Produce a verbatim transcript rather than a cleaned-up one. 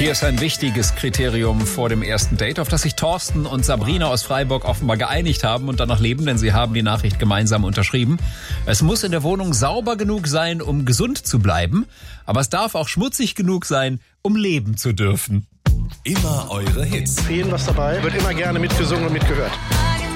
Hier ist ein wichtiges Kriterium vor dem ersten Date, auf das sich Thorsten und Sabrina aus Freiburg offenbar geeinigt haben und danach leben, denn sie haben die Nachricht gemeinsam unterschrieben. Es muss in der Wohnung sauber genug sein, um gesund zu bleiben, aber es darf auch schmutzig genug sein, um leben zu dürfen. Immer eure Hits. Für jeden was dabei, wird immer gerne mitgesungen und mitgehört.